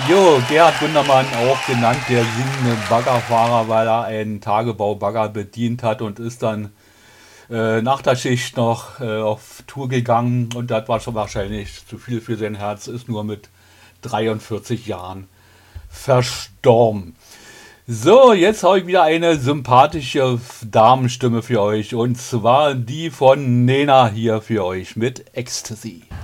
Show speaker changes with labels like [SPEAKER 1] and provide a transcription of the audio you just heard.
[SPEAKER 1] Jo, Gerhard Gundermann, auch genannt der singende Baggerfahrer, weil er einen Tagebaubagger bedient hat und ist dann nach der Schicht noch auf Tour gegangen und das war schon wahrscheinlich zu viel für sein Herz, ist nur mit 43 Jahren verstorben. So, jetzt habe ich wieder eine sympathische Damenstimme für euch und zwar die von Nena hier für euch mit Ecstasy.